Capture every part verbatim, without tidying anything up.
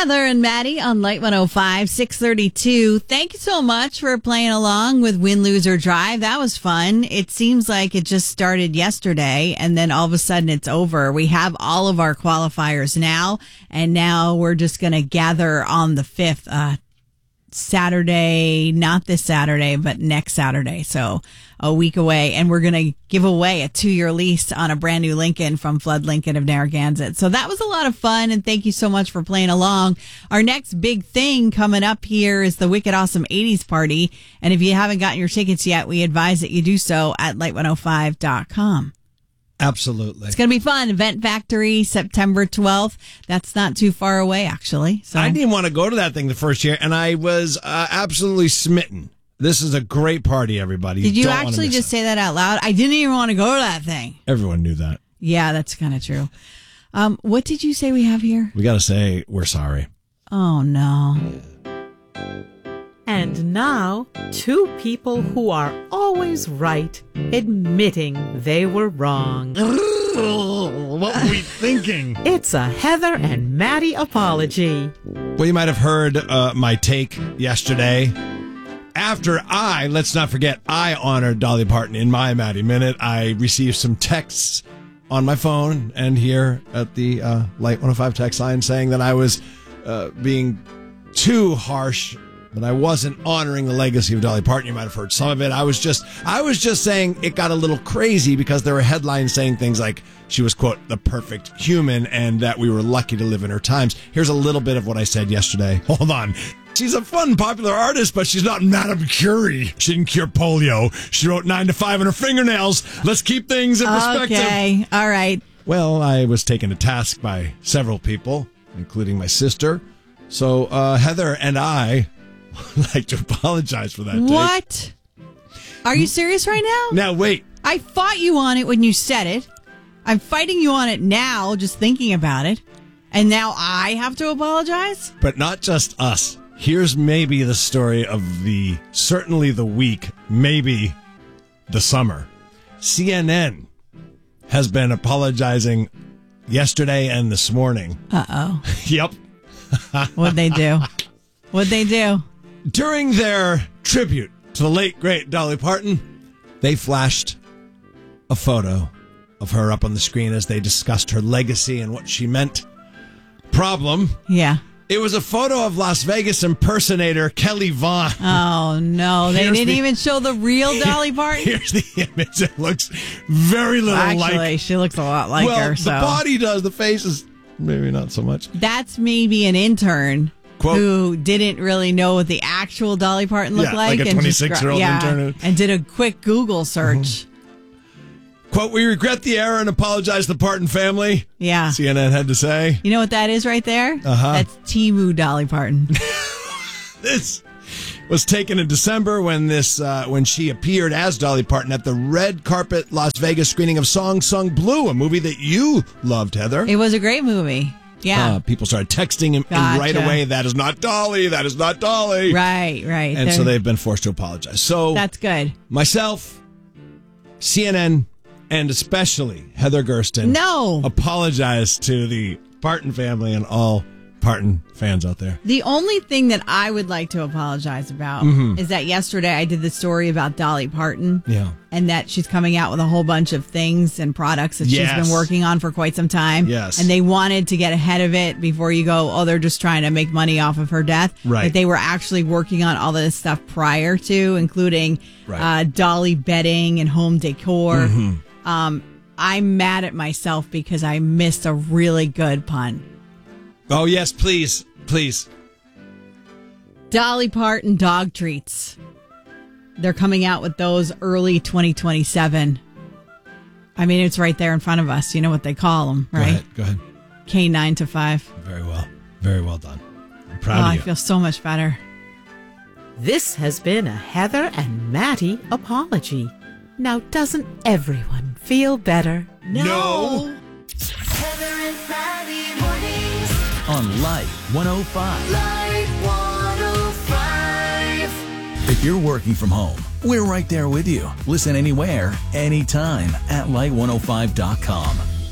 Heather and Maddie on Light one oh five, six thirty-two. Thank you so much for playing along with Win, Lose, or Drive. That was fun. It seems like it just started yesterday, and then all of a sudden it's over. We have all of our qualifiers now, and now we're just going to gather on the fifth, uh, Saturday, not this Saturday, but next Saturday. So a week away. And we're going to give away a two-year lease on a brand new Lincoln from Flood Lincoln of Narragansett. So that was a lot of fun. And thank you so much for playing along. Our next big thing coming up here is the Wicked Awesome eighties Party. And if you haven't gotten your tickets yet, we advise that you do so at light one oh five dot com. Absolutely. It's going to be fun. Event Factory, September twelfth. That's not too far away, actually. So I didn't want to go to that thing the first year, and I was uh, absolutely smitten. This is a great party, everybody. Did you Don't actually just it. say that out loud? I didn't even want to go to that thing. Everyone knew that. Yeah, that's kind of true. Um, what did you say we have here? We got to say we're sorry. Oh, no. And now, two people who are always right, admitting they were wrong. What were we thinking? It's a Heather and Maddie apology. Well, you might have heard uh, my take yesterday. After I, let's not forget, I honored Dolly Parton in my Maddie Minute. I received some texts on my phone and here at the uh, Light one oh five text line saying that I was uh, being too harsh, but I wasn't honoring the legacy of Dolly Parton. You might have heard some of it. I was just, I was just saying it got a little crazy because there were headlines saying things like she was, quote, the perfect human and that we were lucky to live in her times. Here's a little bit of what I said yesterday. Hold on. She's a fun, popular artist, but she's not Madame Curie. She didn't cure polio. She wrote nine to five on her fingernails. Let's keep things in perspective. Okay. All right. Well, I was taken to task by several people, including my sister. So uh, Heather and I would like to apologize for that. What? Take. Are you serious right now? Now, wait. I fought you on it when you said it. I'm fighting you on it now, just thinking about it. And now I have to apologize? But not just us. Here's maybe the story of the, certainly the week, maybe the summer. C N N has been apologizing yesterday and this morning. Uh-oh. Yep. What'd they do? What'd they do? During their tribute to the late, great Dolly Parton, they flashed a photo of her up on the screen as they discussed her legacy and what she meant. Problem. Yeah. It was a photo of Las Vegas impersonator Kelly Vaughn. Oh, no. They Here's didn't the, even show the real Dolly Parton? Here's the image. It looks very little Actually, like... Actually, she looks a lot like well, her. So. the body does. The face is maybe not so much. That's maybe an intern Quote, who didn't really know what the actual Dolly Parton looked yeah, like. like a and twenty-six-year-old yeah, intern. And did a quick Google search. Mm-hmm. Quote, we regret the error and apologize to the Parton family. Yeah. C N N had to say. You know what that is right there? Uh-huh. That's Timu Dolly Parton. This was taken in December when this uh, when she appeared as Dolly Parton at the red carpet Las Vegas screening of Song Sung Blue, a movie that you loved, Heather. It was a great movie. Yeah. Uh, people started texting him Gotcha. right away. That is not Dolly. That is not Dolly. Right, right. And They're, so they've been forced to apologize. So that's good. Myself, C N N, and especially Heather Gersten. No. Apologize to the Parton family and all Parton fans out there. The only thing that I would like to apologize about mm-hmm. is that yesterday I did the story about Dolly Parton. Yeah. And that she's coming out with a whole bunch of things and products that yes. she's been working on for quite some time. Yes. And they wanted to get ahead of it before you go, oh, they're just trying to make money off of her death. Right. But they were actually working on all of this stuff prior to, including right. uh, Dolly bedding and home decor. Mm-hmm. Um, I'm mad at myself because I missed a really good pun. Oh, yes, please, please. Dolly Parton dog treats. They're coming out with those early twenty twenty-seven. I mean, it's right there in front of us. You know what they call them, right? Go ahead. Go ahead. K nine to five. Very well. Very well done. I'm proud oh, of you. I feel so much better. This has been a Heather and Maddie apology. Now, doesn't everyone feel better? No. Heather and Maddie mornings on Light one oh five. Light one oh five. If you're working from home, we're right there with you. Listen anywhere, anytime at light one oh five dot com.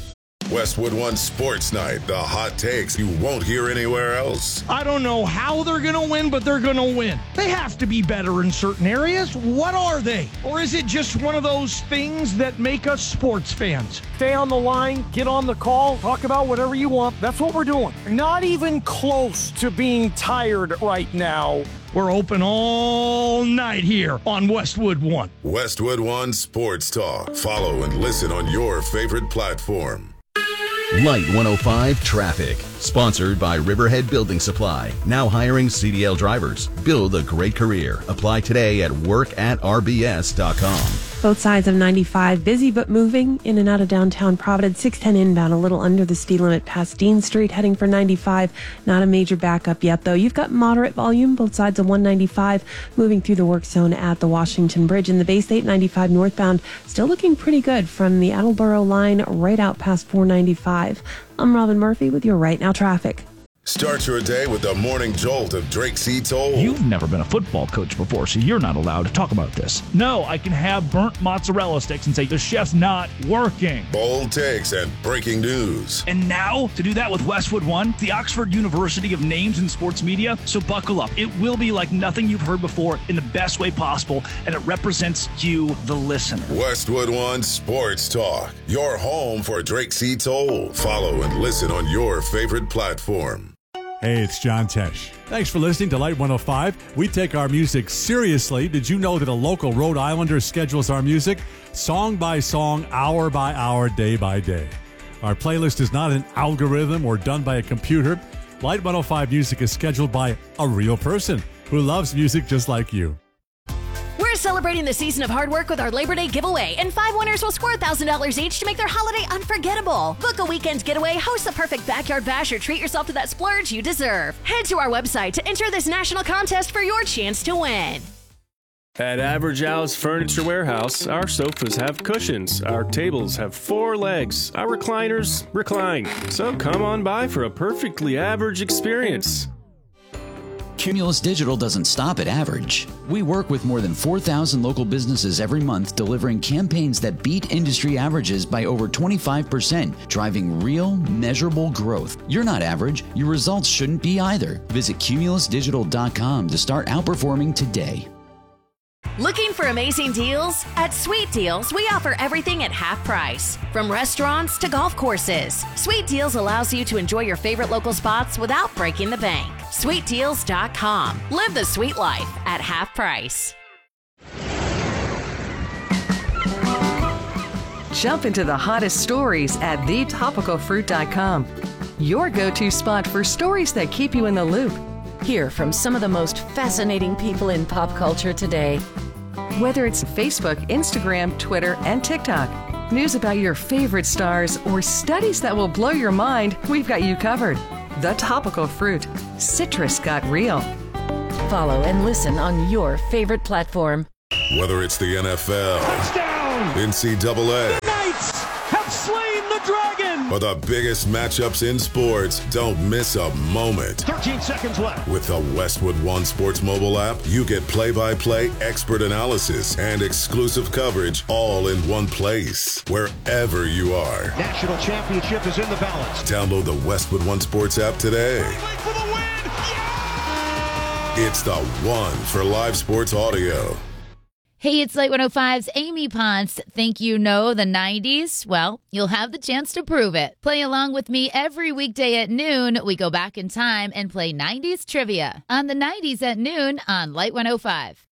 Westwood One Sports Night, the hot takes you won't hear anywhere else. I don't know how they're going to win, but they're going to win. They have to be better in certain areas. What are they? Or is it just one of those things that make us sports fans? Stay on the line, get on the call, talk about whatever you want. That's what we're doing. Not even close to being tired right now. We're open all night here on Westwood One. Westwood One Sports Talk. Follow and listen on your favorite platform. Light one oh five Traffic. Sponsored by Riverhead Building Supply. Now hiring C D L drivers. Build a great career. Apply today at work at r b s dot com. Both sides of ninety-five busy but moving in and out of downtown Providence. six ten inbound, a little under the speed limit past Dean Street, heading for ninety-five. Not a major backup yet, though. You've got moderate volume both sides of one ninety-five, moving through the work zone at the Washington Bridge. And the Bay State ninety-five northbound still looking pretty good from the Attleboro line right out past four ninety-five. I'm Robin Murphy with your Right Now traffic. Start your day with the morning jolt of Drake C. Toll. You've never been a football coach before, so you're not allowed to talk about this. No, I can have burnt mozzarella sticks and say the chef's not working. Bold takes and breaking news. And now, to do that with Westwood One, the Oxford University of names in sports media, so buckle up. It will be like nothing you've heard before in the best way possible, and it represents you, the listener. Westwood One Sports Talk, your home for Drake C. Toll. Follow and listen on your favorite platform. Hey, it's John Tesh. Thanks for listening to Light one oh five. We take our music seriously. Did you know that a local Rhode Islander schedules our music song by song, hour by hour, day by day? Our playlist is not an algorithm or done by a computer. Light one oh five music is scheduled by a real person who loves music just like you. We're celebrating the season of hard work with our Labor Day giveaway, and five winners will score one thousand dollars each to make their holiday unforgettable. Book a weekend getaway, host the perfect backyard bash, or treat yourself to that splurge you deserve. Head to our website to enter this national contest for your chance to win. At Average Al's Furniture Warehouse, our sofas have cushions, our tables have four legs, our recliners recline. So come on by for a perfectly average experience. Cumulus Digital doesn't stop at average. We work with more than four thousand local businesses every month, delivering campaigns that beat industry averages by over twenty-five percent, driving real, measurable growth. You're not average. Your results shouldn't be either. Visit cumulus digital dot com to start outperforming today. Looking for amazing deals? At Sweet Deals, we offer everything at half price. From restaurants to golf courses, Sweet Deals allows you to enjoy your favorite local spots without breaking the bank. sweet deals dot com. Live the sweet life at half price. Jump into the hottest stories at the topical fruit dot com. Your go-to spot for stories that keep you in the loop. Hear from some of the most fascinating people in pop culture today. Whether it's Facebook, Instagram, Twitter, and TikTok, news about your favorite stars, or studies that will blow your mind, we've got you covered. The Topical Fruit. Citrus got real. Follow and listen on your favorite platform. Whether it's the N F L, Touchdown! N C double A, The Knights have slain the dragon! or the biggest matchups in sports, don't miss a moment. thirteen seconds left. With the Westwood One Sports mobile app, you get play-by-play expert analysis and exclusive coverage all in one place, wherever you are. National championship is in the balance. Download the Westwood One Sports app today. For the win! Yeah! It's the one for live sports audio. Hey, it's Light one oh five's Amy Ponce. Think you know the nineties? Well, you'll have the chance to prove it. Play along with me every weekday at noon. We go back in time and play nineties trivia on the nineties at noon on Light one oh five.